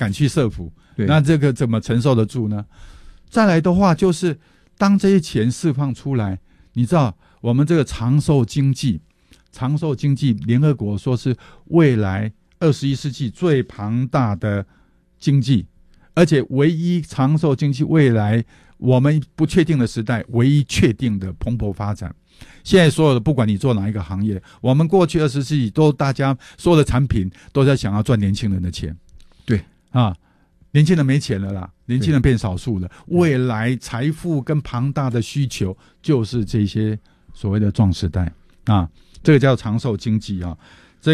敢去社福，那这个怎么承受得住呢？再来的话，就是当这些钱释放出来，你知道我们这个长寿经济，联合国说是未来21世纪最庞大的经济，而且唯一长寿经济未来我们不确定的时代唯一确定的蓬勃发展。现在所有的不管你做哪一个行业，我们过去20世纪都大家所有的产品都在想要赚年轻人的钱， 对啊，年轻人没钱了啦，年轻人变少数了，未来财富跟庞大的需求就是这些所谓的壮世代啊，这个叫长寿经济啊，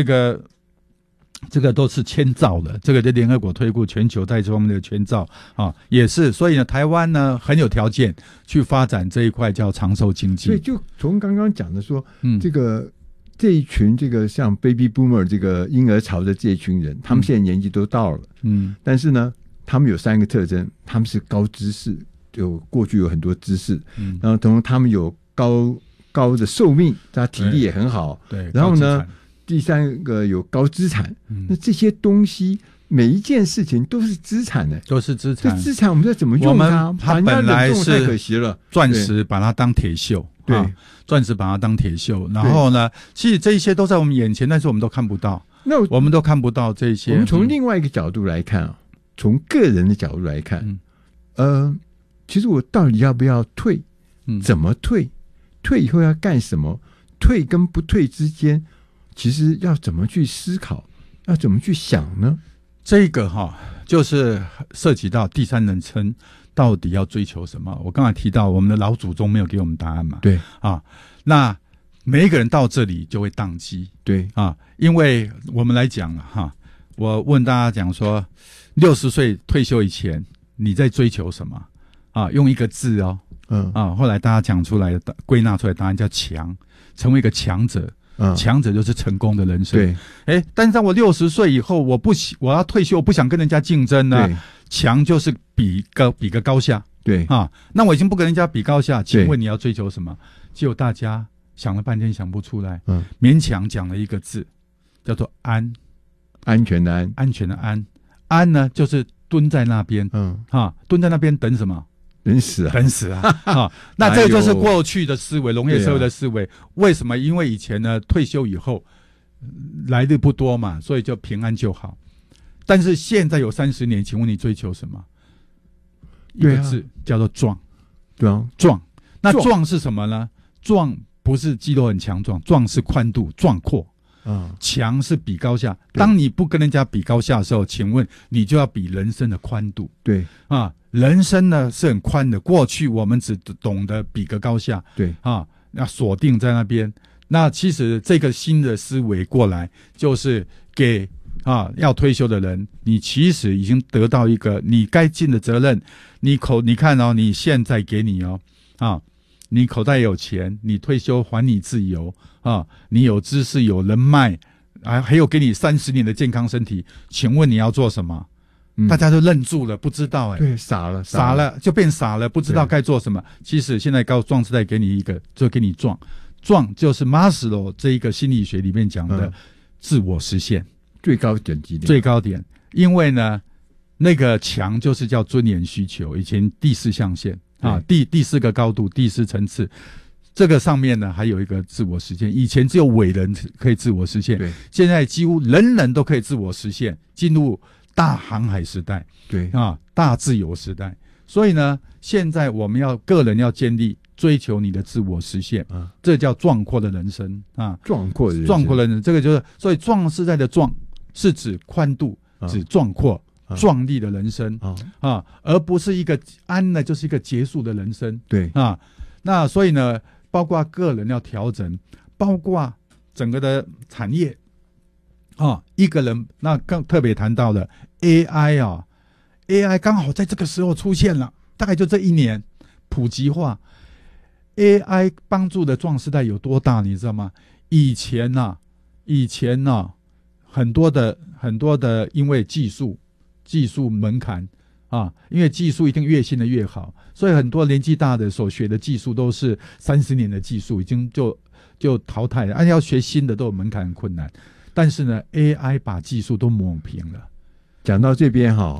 这个都是千兆的，这个在联合国推估全球在这方面的千兆啊，也是，所以呢，台湾呢很有条件去发展这一块叫长寿经济。 所以就从刚刚讲的说，这一群这个像 baby boomer 这个婴儿潮的这一群人，他们现在年纪都到了，但是呢，他们有3个特征，他们是高知识，过去有很多知识，然后同时他们有高的寿命，他体力也很好， 对， 然后呢，第3个有高资产，那这些东西每一件事情都是资产的， 都是资产。 这资产我们要怎么用它？ 它本来是太可惜了， 钻石把它当铁锈， 对， 钻石把它当铁锈。然后呢，其实这一些都在我们眼前，但是我们都看不到。那我们都看不到这些。 我们从另外一个角度来看啊，从个人的角度来看，其实我到底要不要退？怎么退？退以后要干什么？退跟不退之间，其实要怎么去思考，要怎么去想呢？ 这个就是涉及到第三人称到底要追求什么。我刚才提到我们的老祖宗没有给我们答案嘛， 对啊，那每一个人到这里就会宕机， 对啊，因为我们来讲了我问大家讲说，60岁退休以前你在追求什么啊？用一个字后来大家讲出来的归纳出来答案叫强，成为一个强者。强者就是成功的人生。对，但是当我60岁以后，我要退休，我不想跟人家竞争呢。强就是比个高下。对啊，那我已经不跟人家比高下，请问你要追求什么？结果大家想了半天想不出来，勉强讲了一个字，叫做安， 安全的安， 安全的安。安呢，就是蹲在那边，蹲在那边等什么？ 等死啊！ 那这个就是过去的思维，农业社会的思维。为什么？因为以前呢，退休以后来日不多嘛，所以就平安就好。但是现在有30年，请问你追求什么？一个字叫做壮。 对啊， 壮。那壮是什么呢？壮不是肌肉很强壮，壮是宽度、壮阔。强是比高下。当你不跟人家比高下的时候，请问你就要比人生的宽度。 对啊，人生呢是很宽的。过去我们只懂得比个高下。 对啊， 那锁定在那边。那其实这个新的思维过来，就是给要退休的人，你其实已经得到一个你该尽的责任。你看你现在给你你口袋有钱，你退休还你自由你有知识有人脉还有给你30年的健康身体，请问你要做什么？大家都愣住了，不知道对，傻了， 就变傻了，不知道该做什么。其实现在壮世代给你一个，就给你壮就是马斯洛这一个心理学里面讲的自我实现最高等级的最高点。因为呢，那个强就是叫尊严需求，以前第4象限第4个高度，第4层次。这个上面呢还有一个自我实现，以前只有伟人可以自我实现，现在几乎人人都可以自我实现，进入大航海时代，大自由时代。所以呢，现在我们个人要建立追求你的自我实现，这叫壮阔的人生壮阔的人生，这个就是所以壮世代的壮是指宽度，指壮阔。壮丽的人生而不是一个安呢，就是一个结束的人生。 对那所以呢，包括个人要调整，包括整个的产业一个人，那更特别谈到的 AI 刚好在这个时候出现了，大概就这1年普及化。AI 帮助的壮世代有多大，你知道吗？以前很多的因为技术门槛因为技术一定越新的越好，所以很多年纪大的所学的技术都是30年的技术，已经就淘汰了。要学新的都有门槛，很困难。但是呢 ，AI 把技术都抹平了。 讲到这边